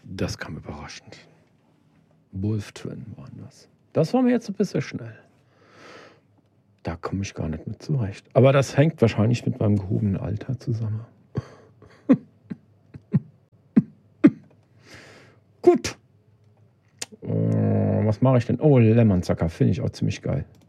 Das kam überraschend. Wolf Twin waren das. Das war mir jetzt ein bisschen schnell. Da komme ich gar nicht mit zurecht. Aber das hängt wahrscheinlich mit meinem gehobenen Alter zusammen. Gut. Was mache ich denn? Oh, Lemon Sucker finde ich auch ziemlich geil.